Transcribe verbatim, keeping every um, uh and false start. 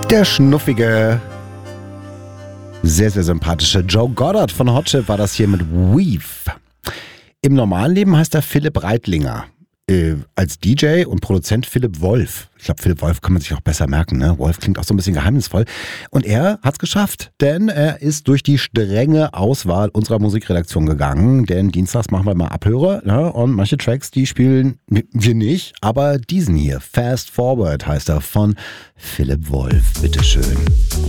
Der schnuffige, sehr, sehr sympathische Joe Goddard von Hot Chip war das hier mit Weave. Im normalen Leben heißt er Philipp Reitlinger. Äh, als D J und Produzent Philipp Wolf. Ich glaube, Philipp Wolf kann man sich auch besser merken, ne? Wolf klingt auch so ein bisschen geheimnisvoll. Und er hat's geschafft, denn er ist durch die strenge Auswahl unserer Musikredaktion gegangen. Denn dienstags machen wir mal Abhöre, ne? Und manche Tracks, die spielen wir nicht. Aber diesen hier, Fast Forward heißt er, von Philipp Wolf. Bitteschön.